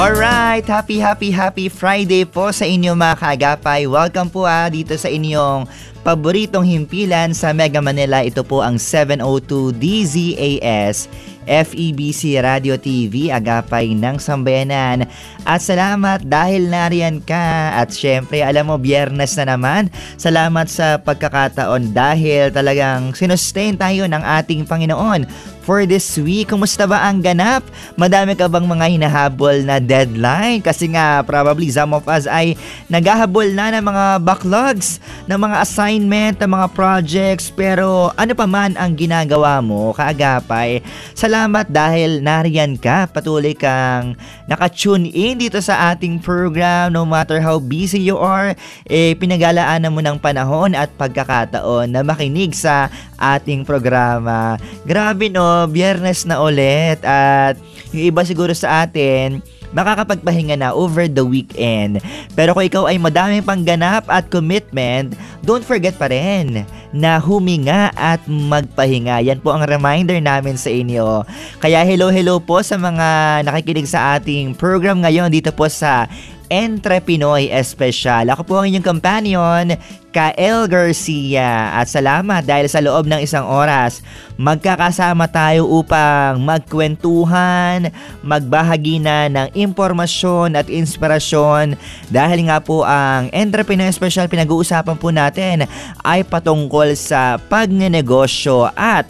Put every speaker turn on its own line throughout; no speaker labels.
Alright, happy Friday po sa inyo mga kaagapay. Welcome po dito sa inyong paboritong himpilan sa Mega Manila. Ito po ang 702 DZAS FEBC Radio TV, Agapay ng Sambayanan. At salamat dahil nariyan ka. At syempre, alam mo, Biyernes na naman. Salamat sa pagkakataon dahil talagang sinustain tayo ng ating Panginoon for this week. Kumusta ba ang ganap? Madami ka bang mga hinahabol na deadline? Kasi nga, probably some of us ay naghahabol na ng mga backlogs, ng mga assignment, ng mga projects. Pero ano pa man ang ginagawa mo, kaagapay, salamat dahil nariyan ka. Patuloy kang nakatune in dito sa ating program. No matter how busy you are, pinag-alaanan mo ng panahon at pagkakataon na makinig sa ating programa. Grabe no, Biyernes na ulit at yung iba siguro sa atin makakapagpahinga na over the weekend. Pero kung ikaw ay madaming pangganap at commitment, don't forget pa rin na huminga at magpahinga. Yan po ang reminder namin sa inyo. Kaya hello po sa mga nakikinig sa ating program ngayon dito po sa Entre Pinoy Espesyal. Ako po ang inyong companion, Kael Garcia. At salamat dahil sa loob ng isang oras, magkakasama tayo upang magkwentuhan, magbahagi na ng impormasyon at inspirasyon. Dahil nga po ang Entre Pinoy Espesyal, pinag-uusapan po natin ay patungkol sa pagnenegosyo at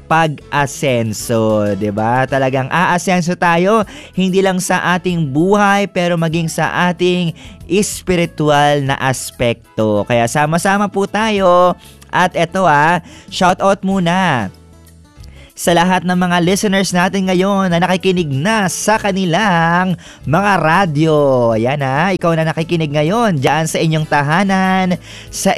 pag-asenso, 'di ba? Talagang aasenso tayo hindi lang sa ating buhay pero maging sa ating espiritual na aspekto. Kaya sama-sama po tayo at eto shout out muna sa lahat ng mga listeners natin ngayon na nakikinig na sa kanilang mga radyo. Ayan ikaw na nakikinig ngayon dyan sa inyong tahanan, sa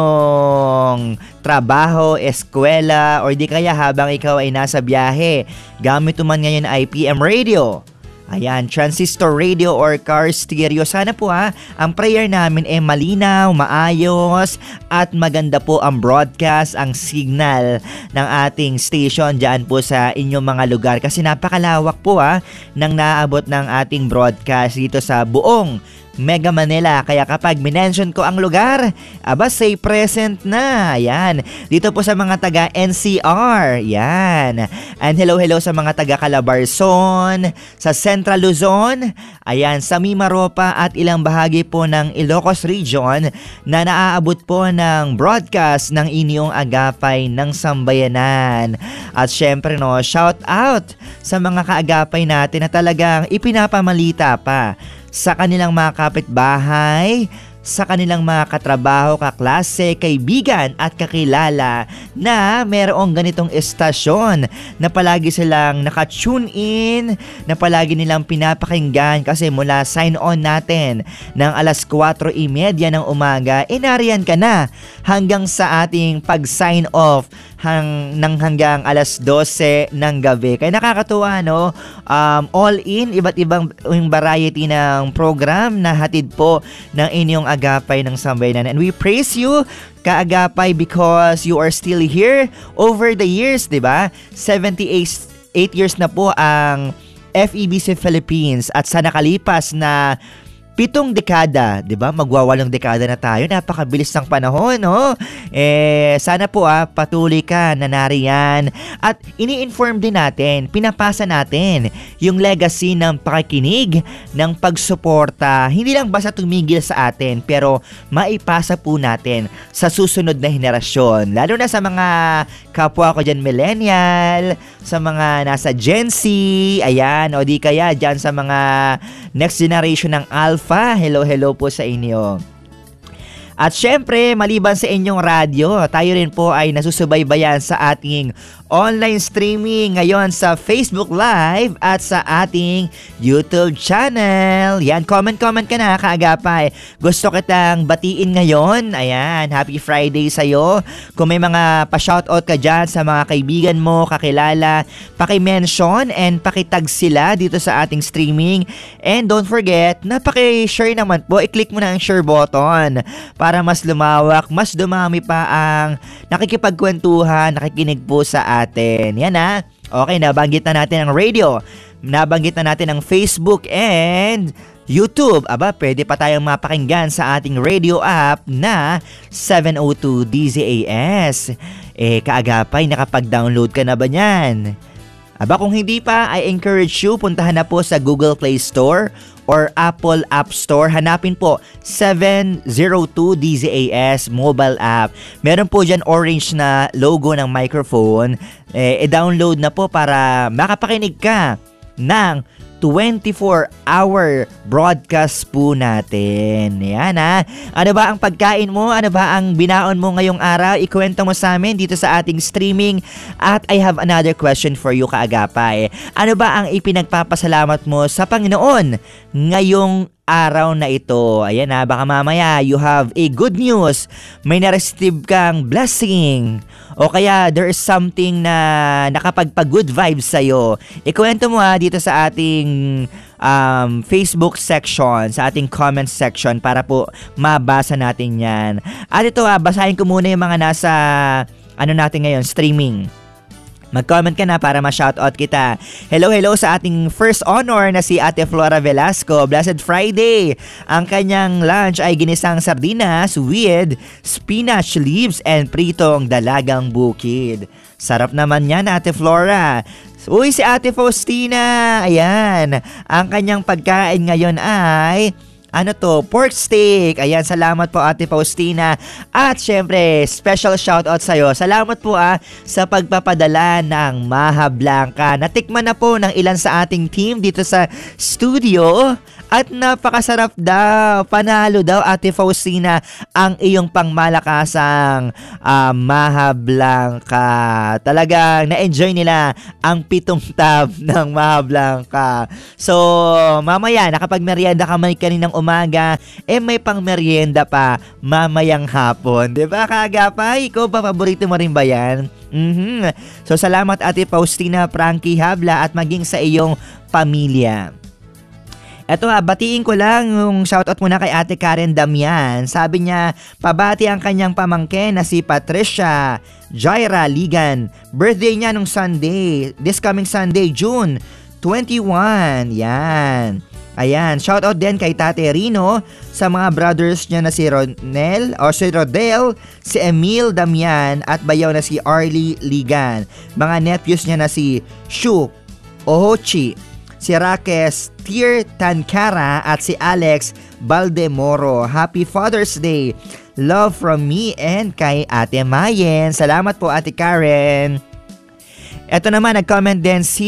inyong trabaho, eskwela, or di kaya habang ikaw ay nasa biyahe. Gamit mo man ngayon ay PM radio. Ayan, transistor radio or car stereo. Sana po ang prayer namin ay malinaw, maayos at maganda po ang broadcast, ang signal ng ating station dyan po sa inyong mga lugar. Kasi napakalawak po nang naaabot ng ating broadcast dito sa buong Mega Manila. Kaya kapag minention ko ang lugar, say present na. Ayan. Dito po sa mga taga NCR. Ayan. And hello sa mga taga Calabarzon, sa Central Luzon, ayan, sa Mimaropa at ilang bahagi po ng Ilocos Region na naaabot po ng broadcast ng inyong Agapay ng Sambayanan. At syempre shout out sa mga kaagapay natin na talagang ipinapamalita pa sa kanilang mga kapitbahay, sa kanilang mga katrabaho, kaklase, kaibigan at kakilala na mayroong ganitong estasyon na palagi silang nakatune in, na palagi nilang pinapakinggan kasi mula sign on natin ng alas 4:30 ng umaga, nariyan ka na hanggang sa ating pag-sign off hanggang alas 12 ng gabi. Kaya nakakatuwa all in, iba't ibang variety ng program na hatid po ng inyong Agapay ng Sambayanan. And we praise you, Kaagapay, because you are still here over the years, di ba? 78 years na po ang FEBC Philippines at sa nakalipas na 7 dekada, 'di ba? Magwa-8 dekada na tayo. Napakabilis ng panahon, no? Sana po patuloy ka na nariyan at ini-inform din natin, pinapasa natin yung legacy ng pakikinig, ng pagsuporta. Hindi lang basta tumigil sa atin, pero maipasa po natin sa susunod na henerasyon. Lalo na sa mga kapwa ko diyan millennial, sa mga nasa Gen Z, ayan, o di kaya diyan sa mga next generation ng Alpha. Hello po sa inyo. At syempre, maliban sa inyong radyo, tayo rin po ay nasusubaybayan sa ating online streaming ngayon sa Facebook Live at sa ating YouTube channel. Yan, comment ka na, Kaagapay. Gusto kitang batiin ngayon. Ayan, happy Friday sa'yo. Kung may mga pa-shoutout ka dyan sa mga kaibigan mo, kakilala, paki-mention and pakitag sila dito sa ating streaming. And don't forget na paki-share naman po. I-click mo na ang share button para mas lumawak, mas dumami pa ang nakikipagkwentuhan, nakikinig po sa atin. Yan Okay, nabanggit na natin ang radio. nabanggit na natin ang Facebook and YouTube. Aba, pwede pa tayong mapakinggan sa ating radio app na 702 DZAS. Kaagapay, nakapag-download ka na ba niyan? Aba, kung hindi pa, I encourage you, puntahan na po sa Google Play Store or Apple App Store. Hanapin po 702 DZAS mobile app. Meron po dyan orange na logo ng microphone. I-download na po para makapakinig ka ng 24-hour broadcast po natin. Yan ha. Ano ba ang pagkain mo? Ano ba ang binaon mo ngayong araw? Ikwento mo sa amin dito sa ating streaming. At I have another question for you, kaagapay. Ano ba ang ipinagpapasalamat mo sa Panginoon ngayong araw na ito? Ayan ha, baka mamaya you have a good news. May na-receive kang blessing. O kaya there is something na nakapagpa-good vibes sa'yo. Ikwento mo dito sa ating Facebook section, sa ating comment section para po mabasa natin yan. At ito basahin ko muna yung mga nasa natin ngayon, streaming. Mag-comment ka na para ma-shoutout kita. Hello sa ating first honor na si Ate Flora Velasco. Blessed Friday! Ang kanyang lunch ay ginisang sardinas with spinach leaves and pritong dalagang bukid. Sarap naman yan, Ate Flora. Uy, si Ate Faustina! Ayan, ang kanyang pagkain ngayon ay pork steak. Ayan, salamat po Ate Faustina. At syempre, special shoutout sa'yo. Salamat po sa pagpapadala ng Maha Blanca. Natikman na po ng ilan sa ating team dito sa studio. At napakasarap daw. Panalo daw Ate Faustina ang iyong pangmalakasang Maha Blanca. Talagang na-enjoy nila ang 7 tab ng Maha Blanca. So, mamaya nakapag-merienda ka man kaninang umaga, may pang-merienda pa mamayang hapon. Diba, kaagapay? Ikaw ba, paborito mo rin ba yan? So, salamat Ate Faustina, Frankie Habla at maging sa iyong pamilya. Eto batiin ko lang yung shoutout muna kay Ate Karen Damian. Sabi niya, pabati ang kanyang pamangkin na si Patricia Jaira Ligan. Birthday niya nung Sunday, this coming Sunday, June 21. Yan. Ayan, shoutout din kay Tate Rino sa mga brothers niya na si Rodel, si Emil Damian at bayaw na si Arlie Ligan. Mga nephews niya na si Shu Ohochi, si Raques Tier Tankara at si Alex Baldemoro. Happy Father's Day. Love from me and kay Ate Mayen. Salamat po Ate Karen. Ito naman, nag-comment din si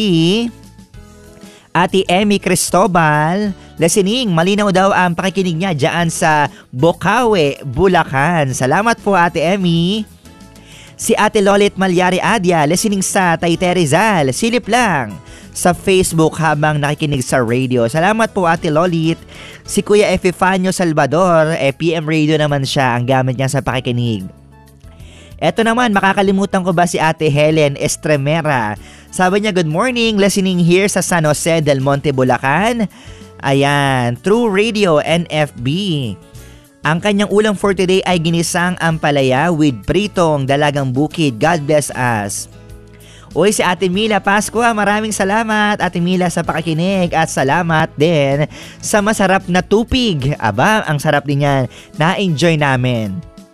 Ate Emmy Cristobal. Listening, malinaw daw ang pakikinig niya dyan sa Bocaue, Bulacan. Salamat po Ate Emmy. Si Ate Lolit Malyari Adia, listening sa Taytay Rizal. Silip lang sa Facebook habang nakikinig sa radio. Salamat po Ate Lolit. Si Kuya Epifanio Salvador, PM radio naman siya ang gamit niya sa pakikinig. Eto naman, makakalimutan ko ba si Ate Helen Estremera? Sabi niya, good morning, listening here sa San Jose del Monte, Bulacan. Ayan, True Radio NFB. Ang kanyang ulam for today ay ginisang ampalaya with pritong dalagang bukid. God bless us. Uy, si Ate Mila Pascua, maraming salamat Ate Mila sa pakikinig at salamat din sa masarap na tupig. Aba, ang sarap din yan. Na-enjoy namin.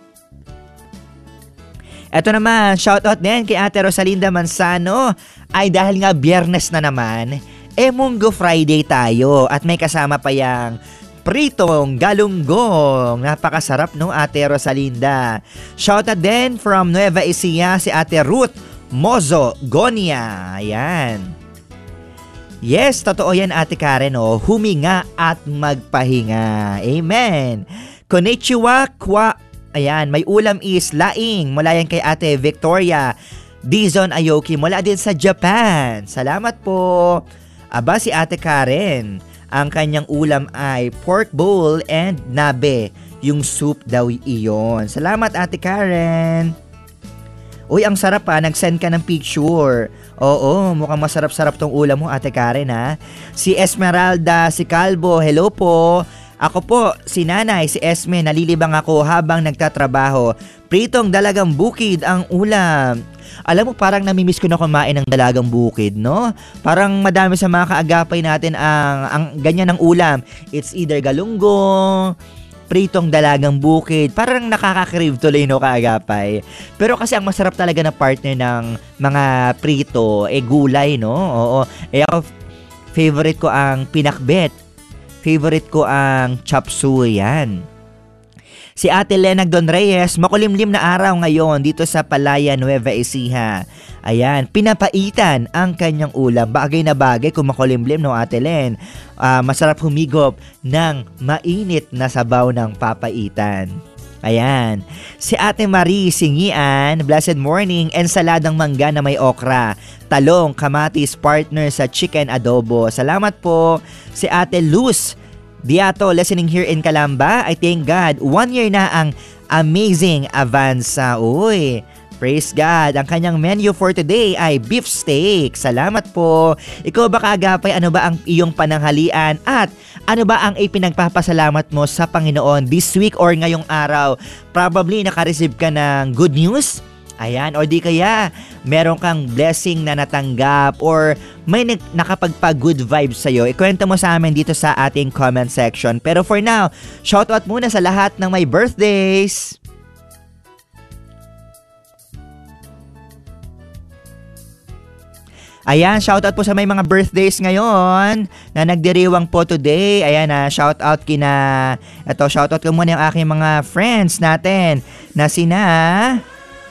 Eto naman, shoutout din kay Ate Rosalinda Manzano. Ay dahil nga biyernes na naman, Munggo Friday tayo at may kasama pa yang pritong galunggong. Napakasarap no Ate Rosalinda. Shoutout din from Nueva Ecija si Ate Ruth Mozo Gonia. Ayan. Yes, totoo yan Ate Karen. Huminga at magpahinga. Amen. Konnichiwa kwa. Ayan, may ulam is laing mula yan kay Ate Victoria Dizon Ayoki mula din sa Japan. Salamat po. Aba, si Ate Karen, ang kanyang ulam ay pork bowl and nabe. Yung soup daw iyon. Salamat Ate Karen. Uy, ang sarap nag-send ka ng picture. Oo, mukhang masarap-sarap tong ulam mo Ate Karen Si Esmeralda, si Calvo, hello po. Ako po, si Nanay, si Esme, nalilibang ako habang nagtatrabaho. Pritong dalagang bukid ang ulam. Alam mo, parang namimiss ko na kumain ng dalagang bukid, no? Parang madami sa mga kaagapay natin ang ganyan ng ulam. It's either galunggong, pritong dalagang bukid. Parang nakaka-crave tuloy, no, kaagapay. Pero kasi ang masarap talaga na partner ng mga prito, gulay, no? Oo. Ako, favorite ko ang pinakbet. Favorite ko ang chop suey, yan. Si Ate Lenag Don Reyes, makulimlim na araw ngayon dito sa Palaya, Nueva Ecija. Ayan, pinapaitan ang kanyang ulam. Bagay na bagay kung makulimlim, no, Ate Len. Masarap humigop ng mainit na sabaw ng papaitan. Ayan. Si Ate Marie Singian, blessed morning, ensaladang mangga na may okra, talong, kamatis, partner sa chicken adobo. Salamat po. Si Ate Luz Diato, listening here in Calamba. I thank God, 1 year na ang amazing Avanza. Uy, praise God. Ang kanyang menu for today ay beef steak. Salamat po. Ikaw ba, kaagapay, ano ba ang iyong pananghalian? At ano ba ang ipinagpapasalamat mo sa Panginoon this week or ngayong araw? Probably naka-receive ka ng good news. Ayan, o di kaya meron kang blessing na natanggap or may nakapagpa-good vibes sa'yo. Ikwento mo sa amin dito sa ating comment section. Pero for now, shoutout muna sa lahat ng may birthdays. Ayan, shoutout po sa may mga birthdays ngayon na nagdiriwang po today. Ayan, shoutout shoutout ko muna yung aking mga friends natin na sina